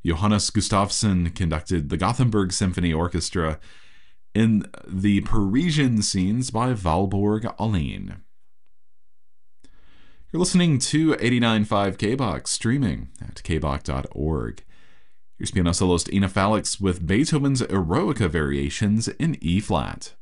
Johannes Gustafsson conducted the Gothenburg Symphony Orchestra in the Parisian scenes by Valborg Aline. You're listening to 89.5 KBOX, streaming at kbok.org. Here's piano soloist Ina Falix with Beethoven's Eroica Variations in E-flat.